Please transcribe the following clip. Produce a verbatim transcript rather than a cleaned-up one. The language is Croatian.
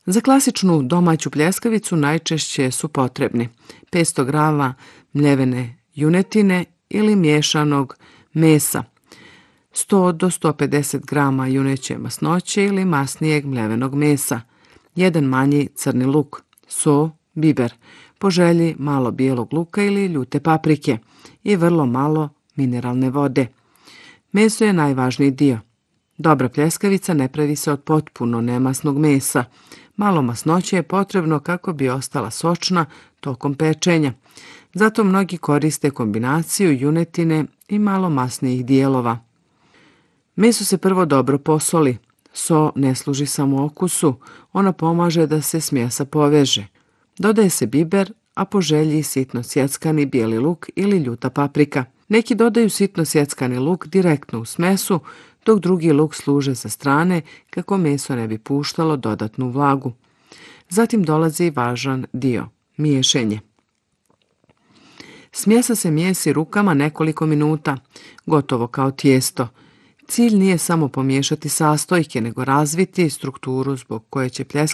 Za klasičnu domaću pljeskavicu najčešće su potrebni petsto grama mljevene junetine ili miješanog mesa, sto do sto pedeset grama juneće masnoće ili masnijeg mljevenog mesa, jedan manji crni luk, so, biber, po želji malo bijelog luka ili ljute paprike i vrlo malo mineralne vode. Meso je najvažniji dio. Dobra pljeskavica ne pravi se od potpuno nemasnog mesa. Malo masnoće je potrebno kako bi ostala sočna tokom pečenja. Zato mnogi koriste kombinaciju junetine i malo masnijih dijelova. Meso se prvo dobro posoli. So ne služi samo okusu, ona pomaže da se smjesa poveže. Dodaje se biber, a po želji sitno sjeckani bijeli luk ili ljuta paprika. Neki dodaju sitno sjeckani luk direktno u smesu, dok drugi luk služe sa strane kako meso ne bi puštalo dodatnu vlagu. Zatim dolazi važan dio, miješenje. Smjesa se mijesi rukama nekoliko minuta, gotovo kao tijesto. Cilj nije samo pomiješati sastojke, nego razviti strukturu zbog koje će pljeskavica